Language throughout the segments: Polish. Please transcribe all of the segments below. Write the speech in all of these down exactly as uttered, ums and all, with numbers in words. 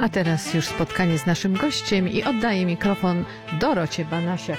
A teraz już spotkanie z naszym gościem i oddaję mikrofon Dorocie Banasiak.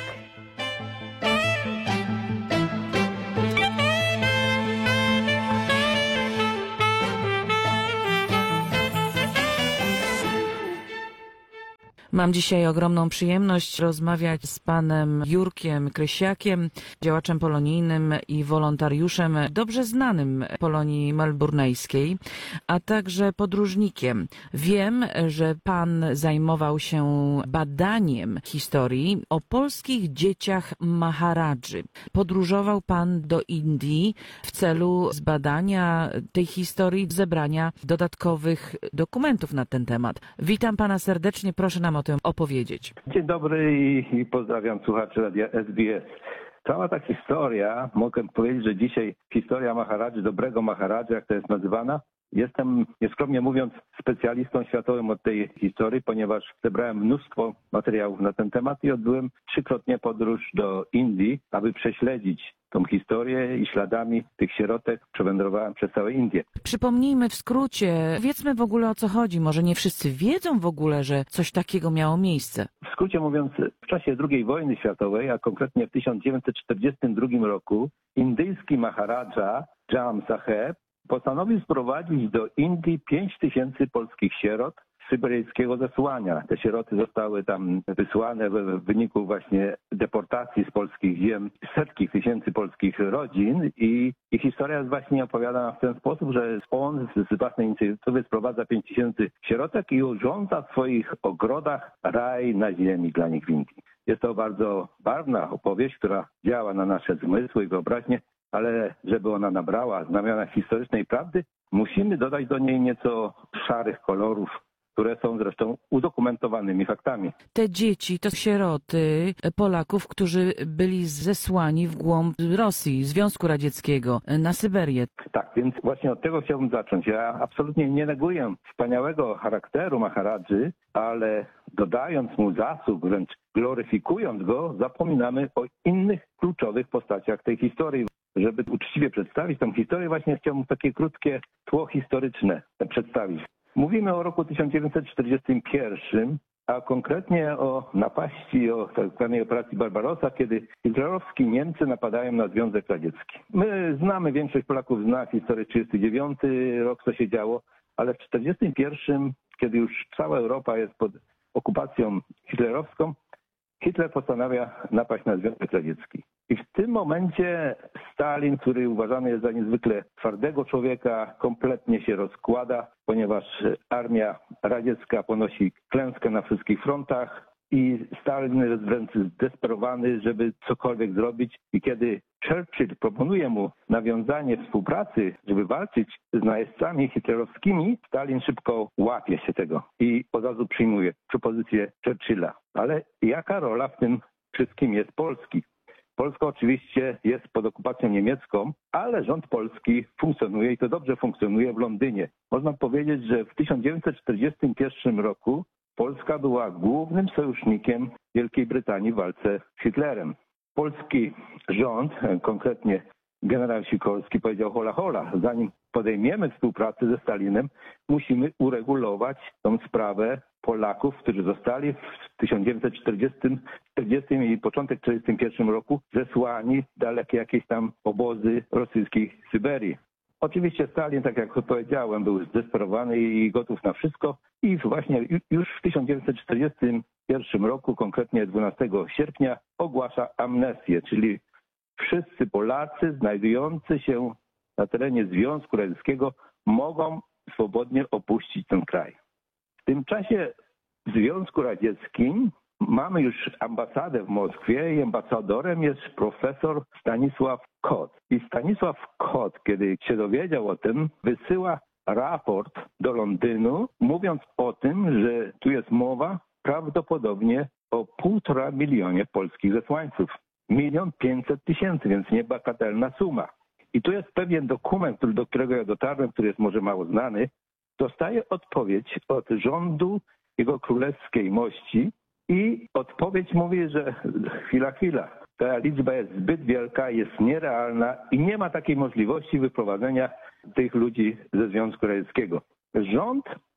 Mam dzisiaj ogromną przyjemność rozmawiać z panem Jurkiem Krysiakiem, działaczem polonijnym i wolontariuszem dobrze znanym Polonii melburnejskiej, a także podróżnikiem. Wiem, że pan zajmował się badaniem historii o polskich dzieciach Maharadży. Podróżował pan do Indii w celu zbadania tej historii, zebrania dodatkowych dokumentów na ten temat. Witam pana serdecznie, proszę nam o tym opowiedzieć. Dzień dobry i, i pozdrawiam słuchaczy Radia S B S. Cała ta historia, mogę powiedzieć, że dzisiaj historia Maharadży, dobrego Maharadży, jak to jest nazywana, jestem, nieskromnie mówiąc, specjalistą światowym od tej historii, ponieważ zebrałem mnóstwo materiałów na ten temat i odbyłem trzykrotnie podróż do Indii, aby prześledzić tą historię i śladami tych sierotek przewędrowałem przez całe Indie. Przypomnijmy w skrócie, wiedzmy w ogóle o co chodzi. Może nie wszyscy wiedzą w ogóle, że coś takiego miało miejsce. W skrócie mówiąc, w czasie drugiej wojny światowej, a konkretnie w tysiąc dziewięćset czterdziestym drugim roku, indyjski Maharadża Jam Saheb postanowił sprowadzić do Indii pięć tysięcy polskich sierot syberyjskiego zesłania. Te sieroty zostały tam wysłane w wyniku właśnie deportacji z polskich ziem setki tysięcy polskich rodzin i, i historia jest właśnie opowiadana w ten sposób, że on z własnej inicjatywy sprowadza pięć tysięcy sierotek i urządza w swoich ogrodach raj na ziemi dla nich w Indii. Jest to bardzo barwna opowieść, która działa na nasze zmysły i wyobraźnię, ale żeby ona nabrała znamiona historycznej prawdy, musimy dodać do niej nieco szarych kolorów, które są zresztą udokumentowanymi faktami. Te dzieci to sieroty Polaków, którzy byli zesłani w głąb Rosji, Związku Radzieckiego, na Syberię. Tak, więc właśnie od tego chciałbym zacząć. Ja absolutnie nie neguję wspaniałego charakteru Maharadży, ale dodając mu zasług, wręcz gloryfikując go, zapominamy o innych kluczowych postaciach tej historii. Żeby uczciwie przedstawić tę historię, właśnie chciałbym takie krótkie tło historyczne przedstawić. Mówimy o roku tysiąc dziewięćset czterdziestym pierwszym, a konkretnie o napaści, o tak zwanej operacji Barbarossa, kiedy hitlerowskie Niemcy napadają na Związek Radziecki. My znamy, większość Polaków zna historię trzydziesty dziewiąty rok, co się działo, ale w czterdziestym pierwszym, kiedy już cała Europa jest pod okupacją hitlerowską, Hitler postanawia napaść na Związek Radziecki. I w tym momencie Stalin, który uważany jest za niezwykle twardego człowieka, kompletnie się rozkłada, ponieważ armia radziecka ponosi klęskę na wszystkich frontach i Stalin jest wręcz zdesperowany, żeby cokolwiek zrobić. I kiedy Churchill proponuje mu nawiązanie współpracy, żeby walczyć z najeźdźcami hitlerowskimi, Stalin szybko łapie się tego i od razu przyjmuje propozycję Churchilla. Ale jaka rola w tym wszystkim jest Polski? Polska oczywiście jest pod okupacją niemiecką, ale rząd polski funkcjonuje i to dobrze funkcjonuje w Londynie. Można powiedzieć, że w tysiąc dziewięćset czterdziestym pierwszym roku Polska była głównym sojusznikiem Wielkiej Brytanii w walce z Hitlerem. Polski rząd, konkretnie generał Sikorski, powiedział hola hola, zanim podejmiemy współpracę ze Stalinem, musimy uregulować tą sprawę Polaków, którzy zostali w tysiąc dziewięćset czterdziestym, czterdziestym i początek czterdziestym pierwszym roku zesłani w dalekie jakieś tam obozy rosyjskiej Syberii. Oczywiście Stalin, tak jak powiedziałem, był zdesperowany i gotów na wszystko i właśnie już w tysiąc dziewięćset czterdziestym pierwszym roku, konkretnie dwunastego sierpnia, ogłasza amnestię, czyli wszyscy Polacy znajdujący się na terenie Związku Radzieckiego mogą swobodnie opuścić ten kraj. W tym czasie w Związku Radzieckim mamy już ambasadę w Moskwie i ambasadorem jest profesor Stanisław Kot. I Stanisław Kot, kiedy się dowiedział o tym, wysyła raport do Londynu, mówiąc o tym, że tu jest mowa prawdopodobnie o półtora milionie polskich zesłańców. Milion pięćset tysięcy, więc niebagatelna suma. I tu jest pewien dokument, do którego ja dotarłem, który jest może mało znany. Dostaje odpowiedź od rządu Jego Królewskiej Mości i odpowiedź mówi, że chwila, chwila. Ta liczba jest zbyt wielka, jest nierealna i nie ma takiej możliwości wyprowadzenia tych ludzi ze Związku Radzieckiego. Rząd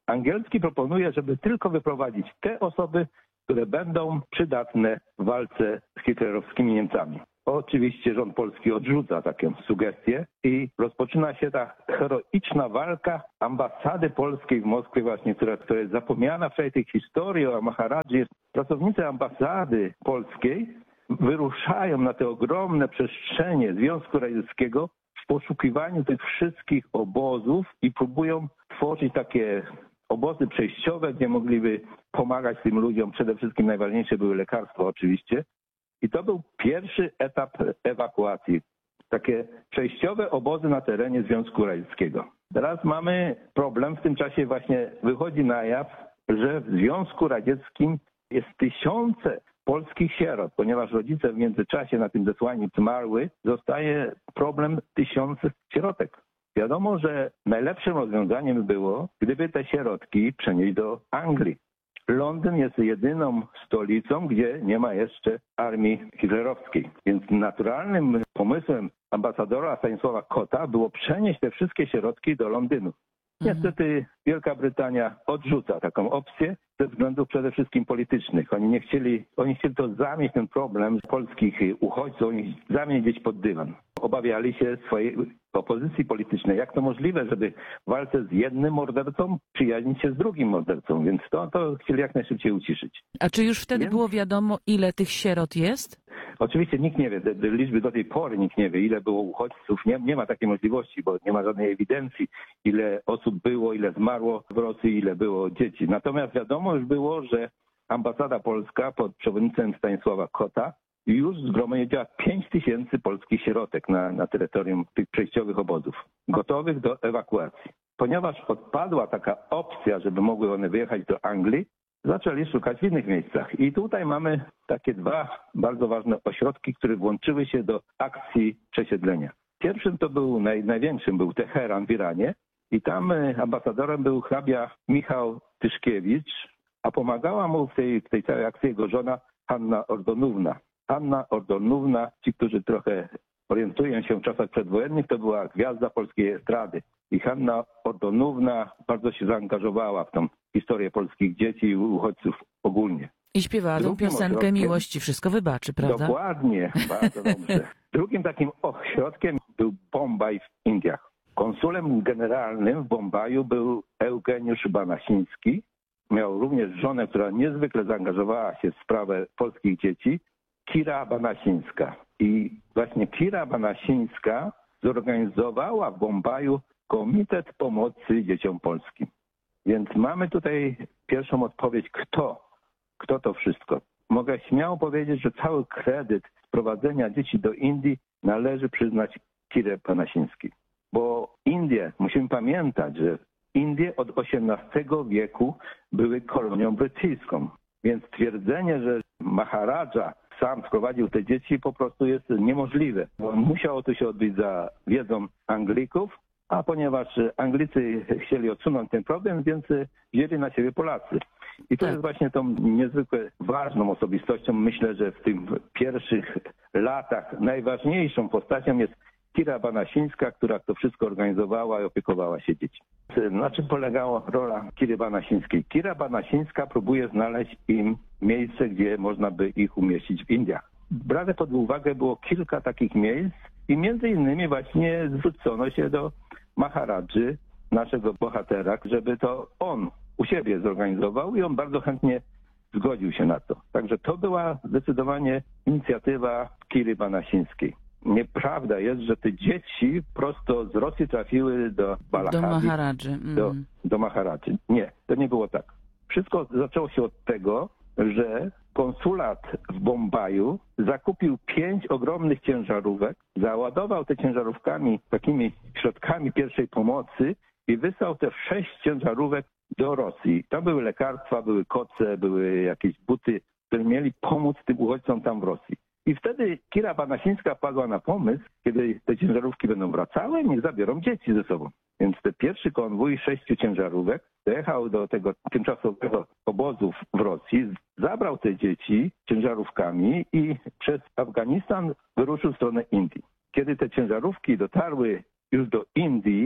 angielski proponuje, żeby tylko wyprowadzić te osoby, które będą przydatne w walce z hitlerowskimi Niemcami. Oczywiście rząd polski odrzuca taką sugestię i rozpoczyna się ta heroiczna walka ambasady polskiej w Moskwie właśnie, która, która jest zapomniana w całej tej historii o Maharadży. Pracownicy ambasady polskiej wyruszają na te ogromne przestrzenie Związku Radzieckiego w poszukiwaniu tych wszystkich obozów i próbują tworzyć takie obozy przejściowe, gdzie mogliby pomagać tym ludziom. Przede wszystkim najważniejsze były lekarstwa oczywiście. I to był pierwszy etap ewakuacji. Takie przejściowe obozy na terenie Związku Radzieckiego. Teraz mamy problem, w tym czasie właśnie wychodzi na jaw, że w Związku Radzieckim jest tysiące polskich sierot, ponieważ rodzice w międzyczasie na tym zesłaniu zmarły, zostaje problem tysiące sierotek. Wiadomo, że najlepszym rozwiązaniem było, gdyby te sierotki przenieść do Anglii. Londyn jest jedyną stolicą, gdzie nie ma jeszcze armii hitlerowskiej. Więc naturalnym pomysłem ambasadora Stanisława Kota było przenieść te wszystkie środki do Londynu. Niestety Wielka Brytania odrzuca taką opcję ze względów przede wszystkim politycznych. Oni nie chcieli, oni chcieli to zamieść ten problem polskich uchodźców, oni zamieść gdzieś pod dywan. Obawiali się swojej opozycji politycznej. Jak to możliwe, żeby w walce z jednym mordercą przyjaźnić się z drugim mordercą? Więc to, to chcieli jak najszybciej uciszyć. A czy już wtedy Więc... było wiadomo, ile tych sierot jest? Oczywiście nikt nie wie, te, te liczby do tej pory nikt nie wie, ile było uchodźców. Nie, nie ma takiej możliwości, bo nie ma żadnej ewidencji, ile osób było, ile zmarło w Rosji, ile było dzieci. Natomiast wiadomo już było, że ambasada polska pod przewodnictwem Stanisława Kota już zgromadziła pięć tysięcy polskich sierotek na, na terytorium tych przejściowych obozów, gotowych do ewakuacji. Ponieważ odpadła taka opcja, żeby mogły one wyjechać do Anglii, zaczęli szukać w innych miejscach. I tutaj mamy takie dwa bardzo ważne ośrodki, które włączyły się do akcji przesiedlenia. Pierwszym to był, naj, największym był Teheran w Iranie i tam ambasadorem był hrabia Michał Tyszkiewicz, a pomagała mu w tej, w tej całej akcji jego żona Hanna Ordonówna. Hanna Ordonówna, ci, którzy trochę orientują się w czasach przedwojennych, to była gwiazda polskiej estrady. I Hanna Ordonówna bardzo się zaangażowała w tą historię polskich dzieci i uchodźców ogólnie. I śpiewała tą piosenkę ośrodkiem... Miłości wszystko wybaczy, prawda? Dokładnie, bardzo dobrze. Drugim takim ośrodkiem był Bombaj w Indiach. Konsulem generalnym w Bombaju był Eugeniusz Banasiński. Miał również żonę, która niezwykle zaangażowała się w sprawę polskich dzieci, Kira Banasińska. I właśnie Kira Banasińska zorganizowała w Bombaju Komitet Pomocy Dzieciom Polskim. Więc mamy tutaj pierwszą odpowiedź, kto, kto to wszystko. Mogę śmiało powiedzieć, że cały kredyt sprowadzenia dzieci do Indii należy przyznać Kirze Banasińskiej. Bo Indie, musimy pamiętać, że Indie od osiemnastego wieku były kolonią brytyjską. Więc twierdzenie, że Maharadża sam sprowadził te dzieci, po prostu jest niemożliwe. Bo musiało to się odbyć za wiedzą Anglików, a ponieważ Anglicy chcieli odsunąć ten problem, więc wzięli na siebie Polacy. I to tak. jest właśnie tą niezwykle ważną osobistością. Myślę, że w tych pierwszych latach najważniejszą postacią jest Kira Banasińska, która to wszystko organizowała i opiekowała się dziećmi. Na czym polegała rola Kiry Banasińskiej? Kira Banasińska próbuje znaleźć im miejsce, gdzie można by ich umieścić w Indiach. Brane pod uwagę było kilka takich miejsc i między innymi właśnie zwrócono się do Maharadży, naszego bohatera, żeby to on u siebie zorganizował i on bardzo chętnie zgodził się na to. Także to była zdecydowanie inicjatywa Kiry Banasińskiej. Nieprawda jest, że te dzieci prosto z Rosji trafiły do Balachady. Do Maharadży. Mm. Do, do Maharadży. Nie, to nie było tak. Wszystko zaczęło się od tego, że konsulat w Bombaju zakupił pięć ogromnych ciężarówek, załadował te ciężarówkami takimi środkami pierwszej pomocy i wysłał te sześć ciężarówek do Rosji. Tam były lekarstwa, były koce, były jakieś buty, które mieli pomóc tym uchodźcom tam w Rosji. I wtedy Kira Banasińska padła na pomysł, kiedy te ciężarówki będą wracały, niech zabiorą dzieci ze sobą. Więc ten pierwszy konwój sześciu ciężarówek dojechał do tego tymczasowego obozu w Rosji, zabrał te dzieci ciężarówkami i przez Afganistan wyruszył w stronę Indii. Kiedy te ciężarówki dotarły już do Indii,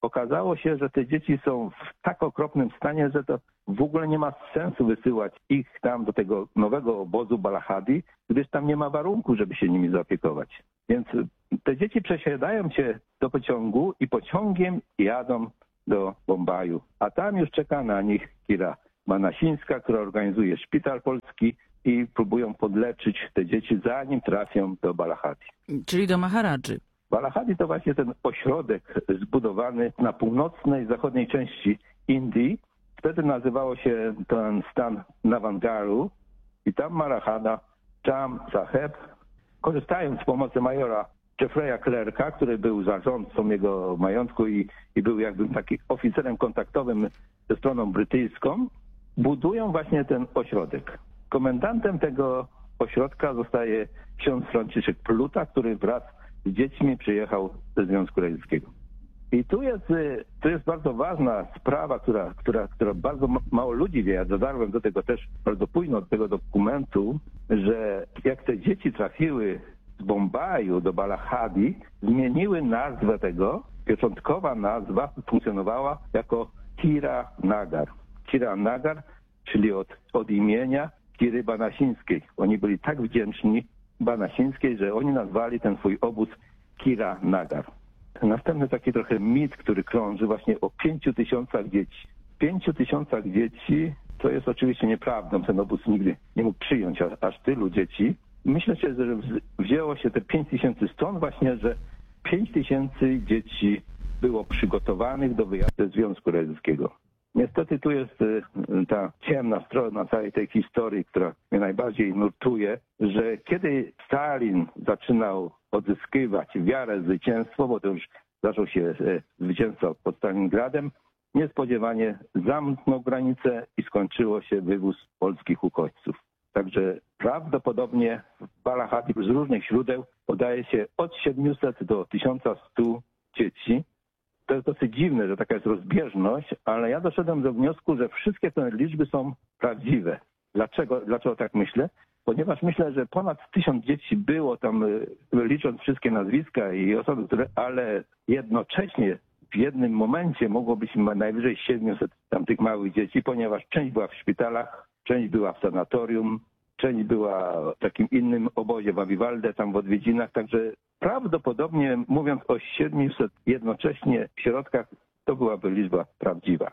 okazało się, że te dzieci są w tak okropnym stanie, że to w ogóle nie ma sensu wysyłać ich tam do tego nowego obozu Balachadi, gdyż tam nie ma warunku, żeby się nimi zaopiekować. Więc te dzieci przesiadają się do pociągu i pociągiem jadą do Bombaju, a tam już czeka na nich Kira Banasińska, która organizuje szpital polski i próbują podleczyć te dzieci, zanim trafią do Balachadi. Czyli do Maharadży. Balachadi to właśnie ten ośrodek zbudowany na północnej, zachodniej części Indii. Wtedy nazywało się ten stan Navangaru i tam Maharada Jam Saheb, korzystając z pomocy majora Jeffreya Clerka, który był zarządcą jego majątku i, i był jakby takim oficerem kontaktowym ze stroną brytyjską, budują właśnie ten ośrodek. Komendantem tego ośrodka zostaje ksiądz Franciszek Pluta, który wraz z dziećmi przyjechał ze Związku Radzieckiego. I tu jest, tu jest bardzo ważna sprawa, która, która, która bardzo mało ludzi wie. Ja dotarłem do tego też bardzo późno, do tego dokumentu, że jak te dzieci trafiły z Bombaju do Balachadi, zmieniły nazwę tego. Początkowa nazwa funkcjonowała jako Kira Nagar. Kira Nagar, czyli od, od imienia Kiry Banasińskiej. Oni byli tak wdzięczni Banasińskiej, że oni nazwali ten swój obóz Kira Nagar. Następny taki trochę mit, który krąży właśnie o pięciu tysiącach dzieci. Pięciu tysiącach dzieci to jest oczywiście nieprawdą. Ten obóz nigdy nie mógł przyjąć aż tylu dzieci. Myślę, że wzięło się te pięć tysięcy stąd właśnie, że pięć tysięcy dzieci było przygotowanych do wyjazdu ze Związku Radzieckiego. Niestety tu jest ta ciemna strona całej tej historii, która mnie najbardziej nurtuje, że kiedy Stalin zaczynał odzyskiwać wiarę w zwycięstwo, bo to już zaczął się zwycięstwo pod Stalingradem, niespodziewanie zamknął granicę i skończyło się wywóz polskich uchodźców. Także prawdopodobnie w Balachadi z różnych źródeł podaje się od siedmiuset do tysiąc stu dzieci. To jest dosyć dziwne, że taka jest rozbieżność, ale ja doszedłem do wniosku, że wszystkie te liczby są prawdziwe. Dlaczego, dlaczego tak myślę? Ponieważ myślę, że ponad tysiąc dzieci było tam, licząc wszystkie nazwiska i osoby, które, ale jednocześnie w jednym momencie mogło być najwyżej siedmiuset tam tych małych dzieci, ponieważ część była w szpitalach, część była w sanatorium, część była w takim innym obozie w Avivalde, tam w odwiedzinach, także prawdopodobnie mówiąc o siedmiuset jednocześnie w środkach, to byłaby liczba prawdziwa.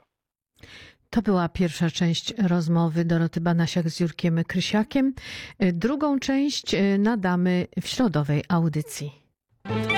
To była pierwsza część rozmowy Doroty Banasiak z Jurkiem Krysiakiem. Drugą część nadamy w środowej audycji.